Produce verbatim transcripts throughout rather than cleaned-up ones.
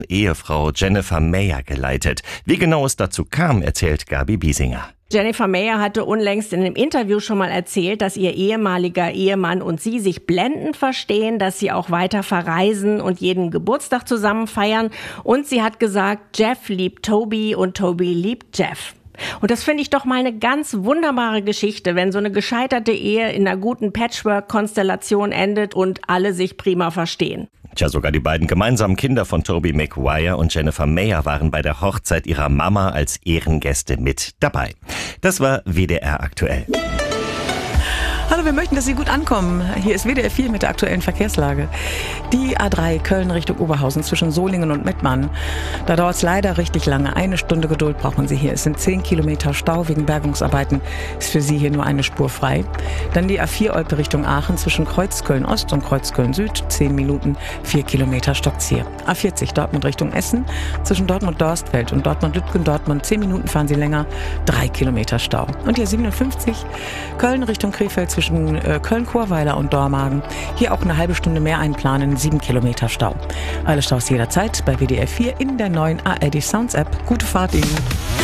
Ehefrau Jennifer Mayer geleitet. Wie genau es dazu kam, erzählt Gabi Biesinger. Jennifer Mayer hatte unlängst in einem Interview schon mal erzählt, dass ihr ehemaliger Ehemann und sie sich blendend verstehen, dass sie auch weiter verreisen und jeden Geburtstag zusammen feiern. Und sie hat gesagt, Jeff liebt Toby und Toby liebt Jeff. Und das finde ich doch mal eine ganz wunderbare Geschichte, wenn so eine gescheiterte Ehe in einer guten Patchwork-Konstellation endet und alle sich prima verstehen. Tja, sogar die beiden gemeinsamen Kinder von Tobey Maguire und Jennifer Mayer waren bei der Hochzeit ihrer Mama als Ehrengäste mit dabei. Das war W D R aktuell. Hallo, wir möchten, dass Sie gut ankommen. Hier ist W D R vier mit der aktuellen Verkehrslage. Die A drei Köln Richtung Oberhausen zwischen Solingen und Mettmann. Da dauert es leider richtig lange. Eine Stunde Geduld brauchen Sie hier. Es sind zehn Kilometer Stau wegen Bergungsarbeiten. Ist für Sie hier nur eine Spur frei. Dann die A vier Olpe Richtung Aachen zwischen Kreuzköln Ost und Kreuzköln Süd. zehn Minuten, vier Kilometer Stockzier. A vierzig Dortmund Richtung Essen zwischen Dortmund-Dorstfeld und Dortmund-Lütgen-Dortmund. zehn Minuten fahren Sie länger, drei Kilometer Stau. Und die A siebenundfünfzig Köln Richtung Krefeld zwischen Köln-Chorweiler und Dormagen. Hier auch eine halbe Stunde mehr einplanen, sieben Kilometer Stau. Alle Staus jederzeit bei W D R vier in der neuen A R D Sounds App. Gute Fahrt Ihnen.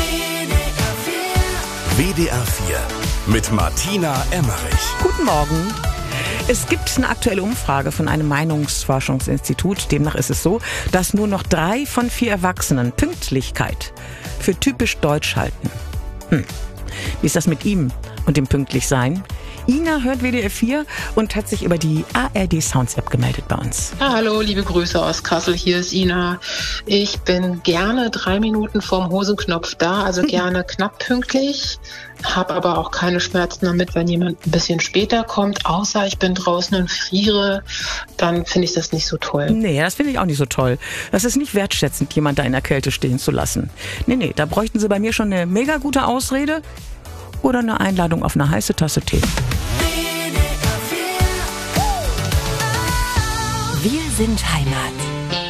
W D R vier mit Martina Emmerich. Guten Morgen. Es gibt eine aktuelle Umfrage von einem Meinungsforschungsinstitut. Demnach ist es so, dass nur noch drei von vier Erwachsenen Pünktlichkeit für typisch deutsch halten. Hm. Wie ist das mit ihm und dem Pünktlichsein? Ina hört W D R vier und hat sich über die A R D Sounds App gemeldet bei uns. Ja, hallo, liebe Grüße aus Kassel, hier ist Ina. Ich bin gerne drei Minuten vorm Hosenknopf da, also gerne knapp pünktlich, habe aber auch keine Schmerzen damit, wenn jemand ein bisschen später kommt, außer ich bin draußen und friere, dann finde ich das nicht so toll. Nee, das finde ich auch nicht so toll. Das ist nicht wertschätzend, jemand da in der Kälte stehen zu lassen. Nee, nee, da bräuchten Sie bei mir schon eine mega gute Ausrede oder eine Einladung auf eine heiße Tasse Tee. Wir sind Heimat.